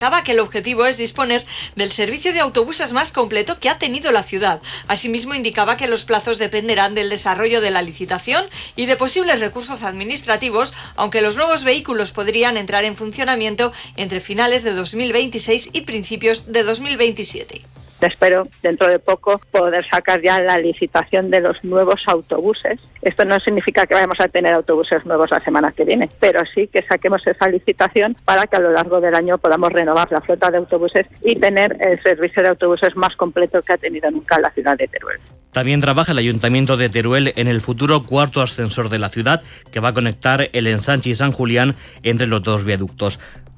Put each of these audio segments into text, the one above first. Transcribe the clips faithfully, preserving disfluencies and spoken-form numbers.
que el objetivo es disponer del servicio de autobuses más completo que ha tenido la ciudad. Asimismo, indicaba que los plazos dependerán del desarrollo de la licitación y de posibles recursos administrativos, aunque los nuevos vehículos podrían entrar en funcionamiento entre finales de dos mil veintiséis y principios de dos mil veintisiete. Espero dentro de poco poder sacar ya la licitación de los nuevos autobuses. Esto no significa que vayamos a tener autobuses nuevos la semana que viene, pero sí que saquemos esa licitación para que a lo largo del año podamos renovar la flota de autobuses y tener el servicio de autobuses más completo que ha tenido nunca la ciudad de Teruel. También trabaja el Ayuntamiento de Teruel en el futuro cuarto ascensor de la ciudad, que va a conectar el Ensanche y San Julián entre los dos viaductos.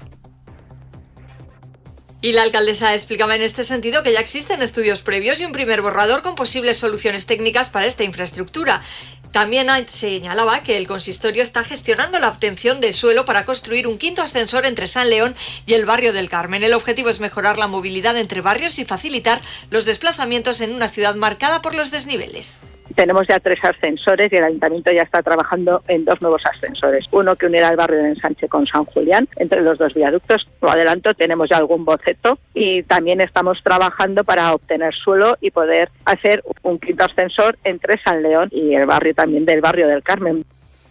Y la alcaldesa explicaba en este sentido que ya existen estudios previos y un primer borrador con posibles soluciones técnicas para esta infraestructura. También señalaba que el consistorio está gestionando la obtención de suelo para construir un quinto ascensor entre San León y el barrio del Carmen. El objetivo es mejorar la movilidad entre barrios y facilitar los desplazamientos en una ciudad marcada por los desniveles. Tenemos ya tres ascensores y el Ayuntamiento ya está trabajando en dos nuevos ascensores. Uno que unirá el barrio de Ensanche con San Julián, entre los dos viaductos. Lo adelanto, tenemos ya algún boceto y también estamos trabajando para obtener suelo y poder hacer un quinto ascensor entre San León y el barrio también del barrio del Carmen.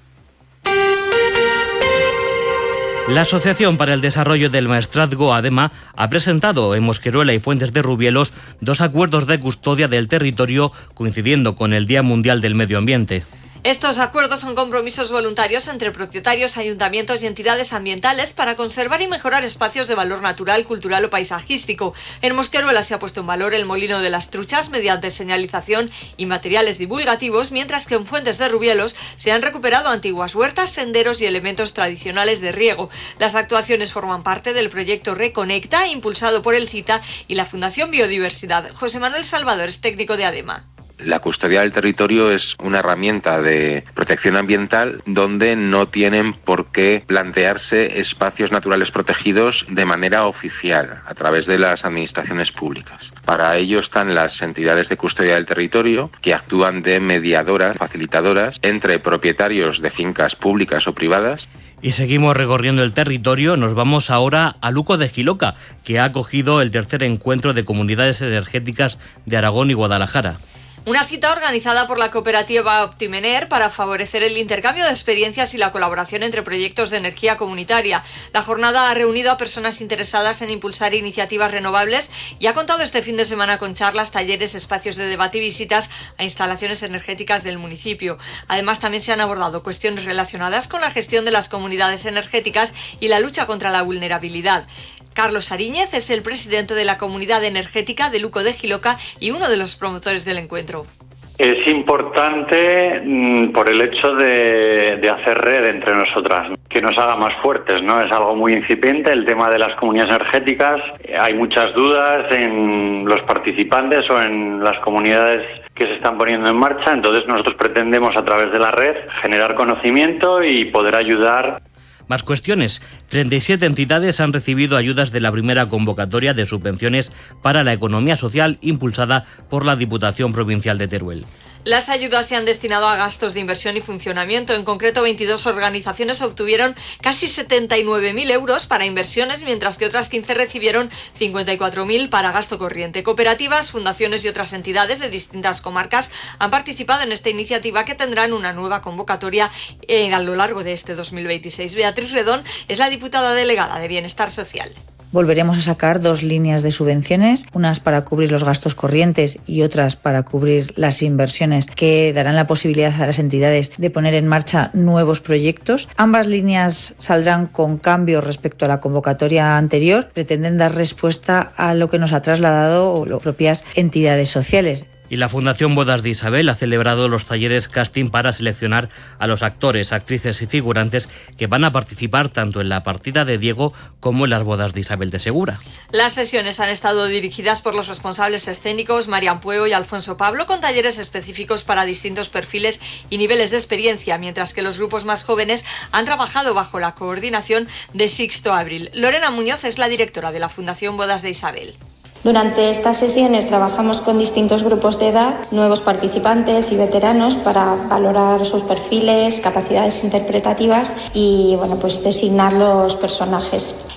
La Asociación para el Desarrollo del Maestrazgo, ADEMA, ha presentado en Mosqueruela y Fuentes de Rubielos dos acuerdos de custodia del territorio coincidiendo con el Día Mundial del Medio Ambiente. Estos acuerdos son compromisos voluntarios entre propietarios, ayuntamientos y entidades ambientales para conservar y mejorar espacios de valor natural, cultural o paisajístico. En Mosqueruela se ha puesto en valor el Molino de las Truchas mediante señalización y materiales divulgativos, mientras que en Fuentes de Rubielos se han recuperado antiguas huertas, senderos y elementos tradicionales de riego. Las actuaciones forman parte del proyecto Reconecta, impulsado por el CITA y la Fundación Biodiversidad. José Manuel Salvador es técnico de ADEMA. La custodia del territorio es una herramienta de protección ambiental donde no tienen por qué plantearse espacios naturales protegidos de manera oficial a través de las administraciones públicas. Para ello están las entidades de custodia del territorio que actúan de mediadoras, facilitadoras entre propietarios de fincas públicas o privadas. Y seguimos recorriendo el territorio. Nos vamos ahora a Luco de Jiloca, que ha acogido el tercer encuentro de comunidades energéticas de Aragón y Guadalajara. Una cita organizada por la cooperativa Optimener para favorecer el intercambio de experiencias y la colaboración entre proyectos de energía comunitaria. La jornada ha reunido a personas interesadas en impulsar iniciativas renovables y ha contado este fin de semana con charlas, talleres, espacios de debate y visitas a instalaciones energéticas del municipio. Además, también se han abordado cuestiones relacionadas con la gestión de las comunidades energéticas y la lucha contra la vulnerabilidad. Carlos Ariñez es el presidente de la Comunidad Energética de Luco de Jiloca y uno de los promotores del encuentro. Es importante mmm, por el hecho de, de hacer red entre nosotras, que nos haga más fuertes, ¿no? Es algo muy incipiente el tema de las comunidades energéticas. Hay muchas dudas en los participantes o en las comunidades que se están poniendo en marcha, entonces nosotros pretendemos a través de la red generar conocimiento y poder ayudar. Más cuestiones. treinta y siete entidades han recibido ayudas de la primera convocatoria de subvenciones para la economía social impulsada por la Diputación Provincial de Teruel. Las ayudas se han destinado a gastos de inversión y funcionamiento. En concreto, veintidós organizaciones obtuvieron casi setenta y nueve mil euros para inversiones, mientras que otras quince recibieron cincuenta y cuatro mil para gasto corriente. Cooperativas, fundaciones y otras entidades de distintas comarcas han participado en esta iniciativa, que tendrán una nueva convocatoria eh, a lo largo de este dos mil veintiséis. Beatriz Redón es la diputada delegada de Bienestar Social. Volveremos a sacar dos líneas de subvenciones, unas para cubrir los gastos corrientes y otras para cubrir las inversiones, que darán la posibilidad a las entidades de poner en marcha nuevos proyectos. Ambas líneas saldrán con cambios respecto a la convocatoria anterior. Pretenden dar respuesta a lo que nos ha trasladado las propias entidades sociales. Y la Fundación Bodas de Isabel ha celebrado los talleres casting para seleccionar a los actores, actrices y figurantes que van a participar tanto en la partida de Diego como en las bodas de Isabel de Segura. Las sesiones han estado dirigidas por los responsables escénicos Marian Pueo y Alfonso Pablo, con talleres específicos para distintos perfiles y niveles de experiencia, mientras que los grupos más jóvenes han trabajado bajo la coordinación de Sixto Abril. Lorena Muñoz es la directora de la Fundación Bodas de Isabel. Durante estas sesiones trabajamos con distintos grupos de edad, nuevos participantes y veteranos, para valorar sus perfiles, capacidades interpretativas y bueno, pues designar los personajes.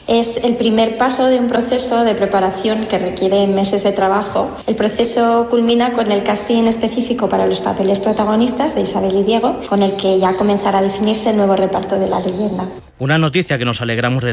Es el primer paso de un proceso de preparación que requiere meses de trabajo. El proceso culmina con el casting específico para los papeles protagonistas de Isabel y Diego, con el que ya comenzará a definirse el nuevo reparto de La Leyenda. Una noticia que nos alegramos de